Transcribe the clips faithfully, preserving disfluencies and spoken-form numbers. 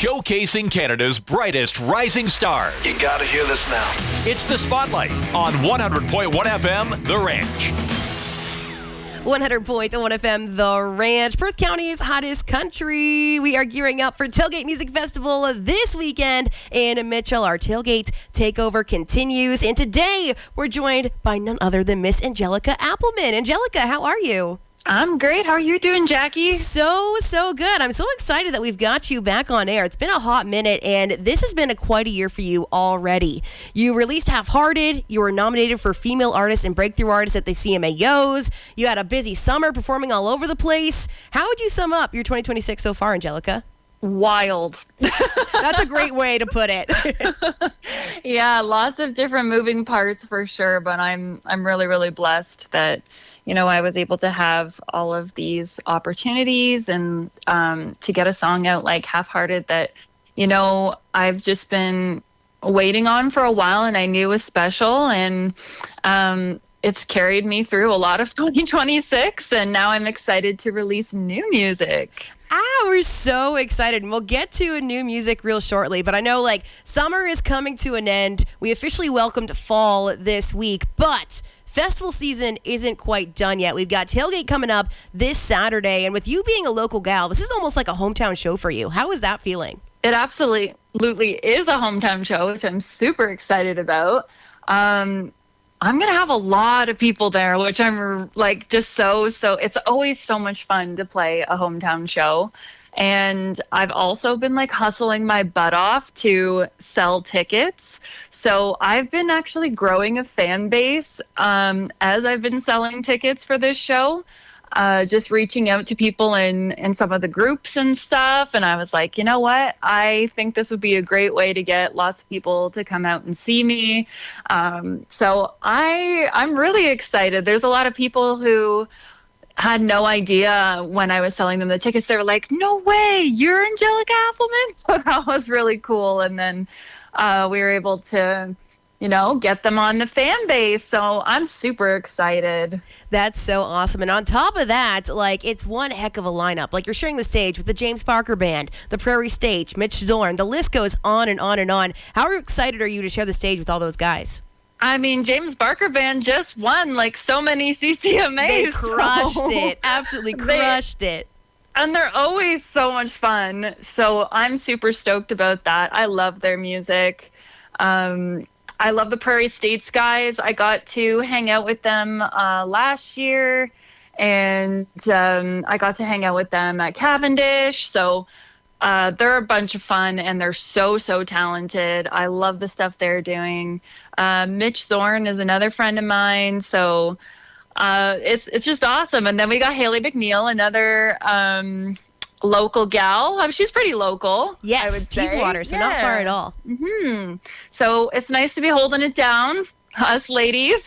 showcasing Canada's brightest rising stars. You gotta hear this now. It's The Spotlight on one hundred point one F M, The Ranch. one hundred point one F M, The Ranch, Perth County's hottest country. We are gearing up for Tailgate Music Festival this weekend in Mitchell. Our Tailgate takeover continues, and today we're joined by none other than Miss Angelica Appleman. Angelica, how are you? I'm great. How are you doing, Jackie? So, so good. I'm so excited that we've got you back on air. It's been a hot minute, and this has been a quite a year for you already. You released Half-Hearted. You were nominated for Female Artist and Breakthrough Artist at the C M A Os. You had a busy summer performing all over the place. How would you sum up your twenty twenty-six so far, Angelica? Wild. That's a great way to put it. Yeah, lots of different moving parts for sure, but I'm I'm really, really blessed that, you know, I was able to have all of these opportunities and um, to get a song out like Half-Hearted that, you know, I've just been waiting on for a while and I knew was special, and um, it's carried me through a lot of twenty twenty-six, and now I'm excited to release new music. Ah, we're so excited. And we'll get to new music real shortly. But I know, like, summer is coming to an end. We officially welcomed fall this week. But festival season isn't quite done yet. We've got Tailgate coming up this Saturday. And with you being a local gal, this is almost like a hometown show for you. How is that feeling? It absolutely is a hometown show, which I'm super excited about. Um, I'm going to have a lot of people there, which I'm like just so, so it's always so much fun to play a hometown show. And I've also been like hustling my butt off to sell tickets. So I've been actually growing a fan base um, as I've been selling tickets for this show. Uh, just reaching out to people in, in some of the groups and stuff. And I was like, you know what? I think this would be a great way to get lots of people to come out and see me. Um, so I, I'm really excited. There's a lot of people who had no idea when I was selling them the tickets. They were like, no way, you're Angelica Appleman? So that was really cool. And then uh, we were able to, you know, get them on the fan base. So I'm super excited. That's so awesome. And on top of that, like, it's one heck of a lineup. Like, you're sharing the stage with the James Barker Band, the Prairie Stage, Mitch Zorn. The list goes on and on and on. How excited are you to share the stage with all those guys? I mean, James Barker Band just won like so many C C M As. They crushed so it. Absolutely crushed they, it. And they're always so much fun. So I'm super stoked about that. I love their music. Um, I love the Prairie States guys. I got to hang out with them uh, last year, and um, I got to hang out with them at Cavendish. So uh, they're a bunch of fun, and they're so, so talented. I love the stuff they're doing. Uh, Mitch Zorn is another friend of mine. So uh, it's it's just awesome. And then we got Haley McNeil, another um, local gal. Um, she's pretty local. Yes, I would say. Teeswater, so yeah. not far at all. Mm-hmm. So it's nice to be holding it down, us ladies.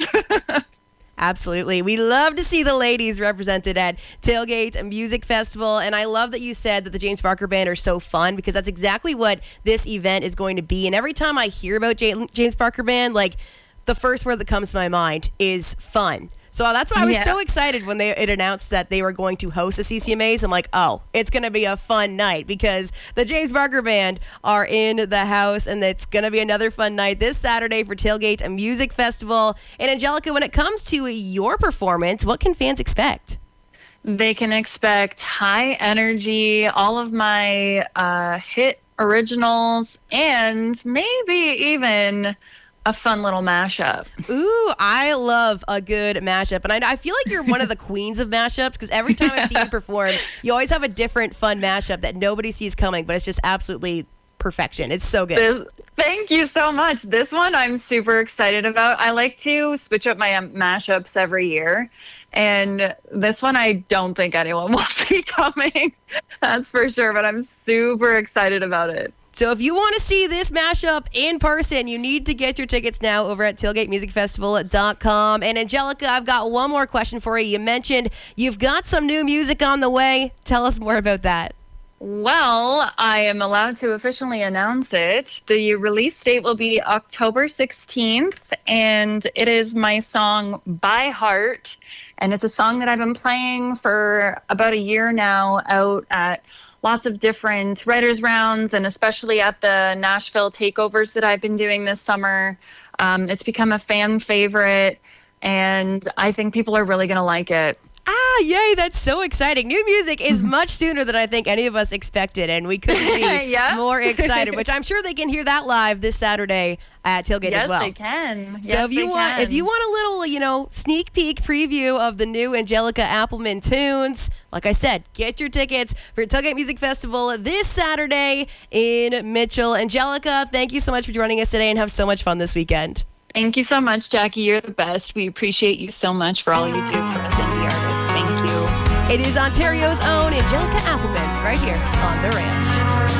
Absolutely. We love to see the ladies represented at Tailgate Music Festival. And I love that you said that the James Barker Band are so fun, because that's exactly what this event is going to be. And every time I hear about J- James Barker Band, like, the first word that comes to my mind is fun. So that's why I was yeah. so excited when they it announced that they were going to host the C C M As. I'm like, oh, it's going to be a fun night, because the James Barker Band are in the house, and it's going to be another fun night this Saturday for Tailgate a Music Festival. And Angelica, when it comes to your performance, what can fans expect? They can expect high energy, all of my uh, hit originals, and maybe even a fun little mashup. Ooh, I love a good mashup. And I, I feel like you're one of the queens of mashups, because every time I've seen you perform, you always have a different fun mashup that nobody sees coming, but it's just absolutely perfection. It's so good. This, thank you so much. This one I'm super excited about. I like to switch up my um, mashups every year. And this one I don't think anyone will see coming. That's for sure. But I'm super excited about it. So if you want to see this mashup in person, you need to get your tickets now over at tailgate music festival dot com. And Angelica, I've got one more question for you. You mentioned you've got some new music on the way. Tell us more about that. Well, I am allowed to officially announce it. The release date will be October sixteenth, and it is my song By Heart. And it's a song that I've been playing for about a year now out at lots of different writers rounds, and especially at the Nashville takeovers that I've been doing this summer. Um, it's become a fan favorite, and I think people are really going to like it. Ah, yay, that's so exciting. New music is much sooner than I think any of us expected, and we couldn't be Yeah. more excited, which I'm sure they can hear that live this Saturday at Tailgate Yes, as well. they can. So Yes, if you they want can. if you want a little, you know, sneak peek preview of the new Angelica Appleman tunes, like I said, get your tickets for Tailgate Music Festival this Saturday in Mitchell. Angelica, thank you so much for joining us today, and have so much fun this weekend. Thank you so much, Jackie. You're the best. We appreciate you so much for all you do for us indie artists. Thank you. It is Ontario's own Angelica Appleman right here on The Ranch.